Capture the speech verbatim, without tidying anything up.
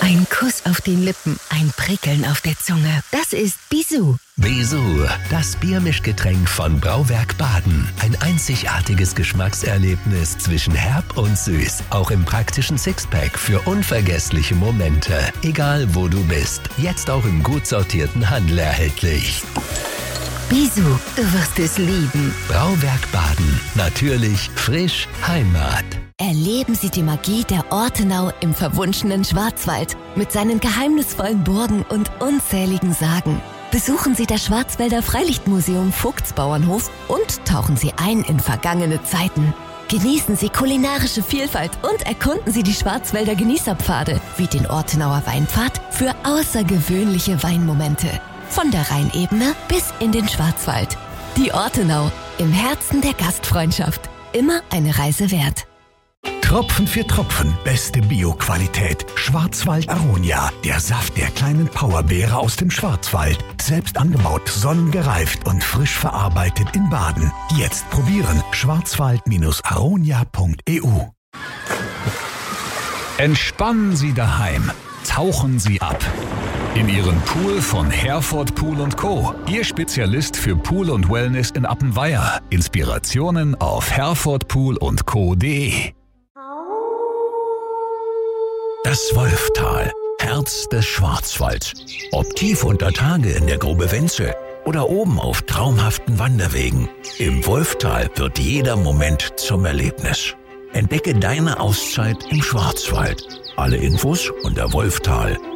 Ein Kuss auf den Lippen, ein Prickeln auf der Zunge. Das ist Bisou. Bisou, das Biermischgetränk von Brauwerk Baden. Ein einzigartiges Geschmackserlebnis zwischen herb und süß. Auch im praktischen Sixpack für unvergessliche Momente. Egal wo du bist, jetzt auch im gut sortierten Handel erhältlich. Bisou, du wirst es lieben. Brauwerk Baden. Natürlich, frisch, Heimat. Erleben Sie die Magie der Ortenau im verwunschenen Schwarzwald mit seinen geheimnisvollen Burgen und unzähligen Sagen. Besuchen Sie das Schwarzwälder Freilichtmuseum Vogtsbauernhof und tauchen Sie ein in vergangene Zeiten. Genießen Sie kulinarische Vielfalt und erkunden Sie die Schwarzwälder Genießerpfade wie den Ortenauer Weinpfad für außergewöhnliche Weinmomente. Von der Rheinebene bis in den Schwarzwald. Die Ortenau, im Herzen der Gastfreundschaft. Immer eine Reise wert. Tropfen für Tropfen, beste Bio-Qualität. Schwarzwald Aronia, der Saft der kleinen Powerbeere aus dem Schwarzwald. Selbst angebaut, sonnengereift und frisch verarbeitet in Baden. Jetzt probieren. schwarzwald aronia punkt e u. Entspannen Sie daheim. Tauchen Sie ab. In Ihren Pool von Herford Pool und Co. Ihr Spezialist für Pool und Wellness in Appenweier. Inspirationen auf herfordpool und co punkt de. Das Wolftal, Herz des Schwarzwalds. Ob tief unter Tage in der Grube Wenzel oder oben auf traumhaften Wanderwegen. Im Wolftal wird jeder Moment zum Erlebnis. Entdecke deine Auszeit im Schwarzwald. Alle Infos unter wolftal